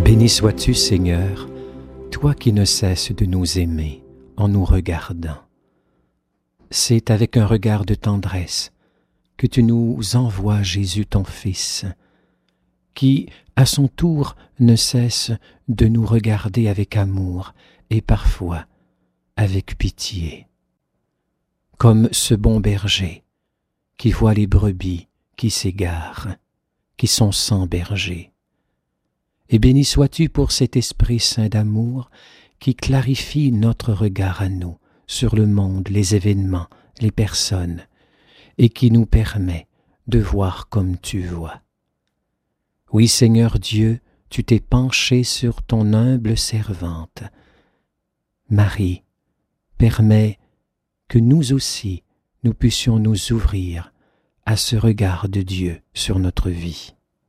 Béni sois-tu, Seigneur, toi qui ne cesses de nous aimer en nous regardant. C'est avec un regard de tendresse que tu nous envoies Jésus ton Fils, qui, à son tour, ne cesse de nous regarder avec amour et parfois avec pitié. Comme ce bon berger qui voit les brebis qui s'égarent, qui sont sans berger. Et béni sois-tu pour cet Esprit Saint d'amour qui clarifie notre regard à nous sur le monde, les événements, les personnes, et qui nous permet de voir comme tu vois. Oui, Seigneur Dieu, tu t'es penché sur ton humble servante. Marie, permets que nous aussi, nous puissions nous ouvrir à ce regard de Dieu sur notre vie.